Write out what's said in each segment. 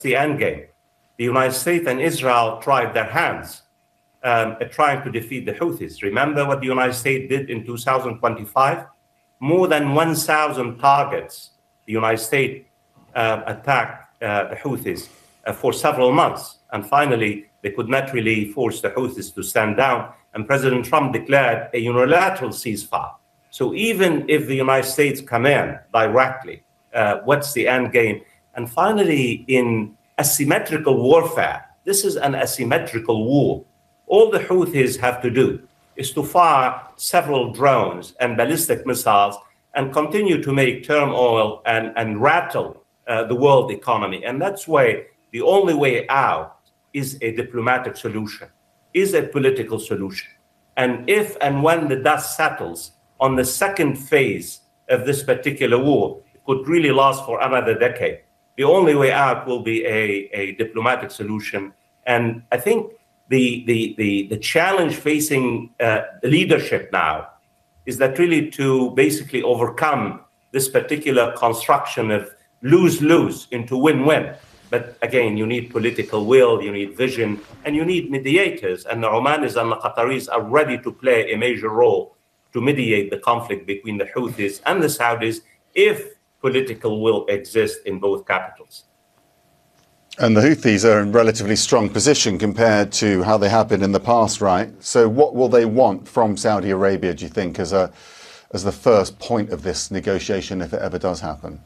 the end game? The United States and Israel tried their hands at trying to defeat the Houthis. Remember what the United States did in 2025? More than 1,000 targets the United States attacked the Houthis for several months. And finally, they could not really force the Houthis to stand down. And President Trump declared a unilateral ceasefire. So even if the United States come in directly, what's the end game? And finally, in asymmetrical warfare, this is an asymmetrical war. All the Houthis have to do is to fire several drones and ballistic missiles and continue to make turmoil and rattle the world economy. And that's why the only way out is a diplomatic solution, is a political solution. And if and when the dust settles on the second phase of this particular war, it could really last for another decade. The only way out will be a diplomatic solution. And I think the challenge facing the leadership now is that really to basically overcome this particular construction of lose-lose into win-win. But again, you need political will, you need vision, and you need mediators. And the Omanis and the Qataris are ready to play a major role to mediate the conflict between the Houthis and the Saudis if political will exists in both capitals. And the Houthis are in relatively strong position compared to how they have been in the past, right? So what will they want from Saudi Arabia, do you think, as the first point of this negotiation, if it ever does happen?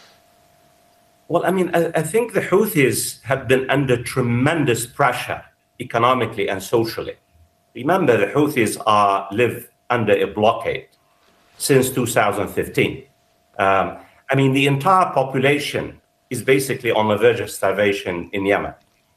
Well, I mean, I think the Houthis have been under tremendous pressure economically and socially. Remember, the Houthis live under a blockade since 2015. I mean, the entire population is basically on the verge of starvation in Yemen.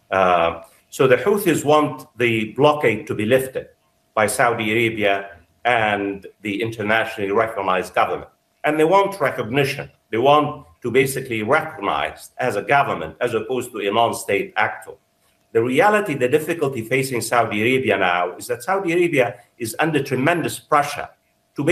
So the Houthis want the blockade to be lifted by Saudi Arabia and the internationally recognized government. And they want recognition. They want to basically recognize as a government as opposed to a non-state actor. The reality, the difficulty facing Saudi Arabia now is that Saudi Arabia is under tremendous pressure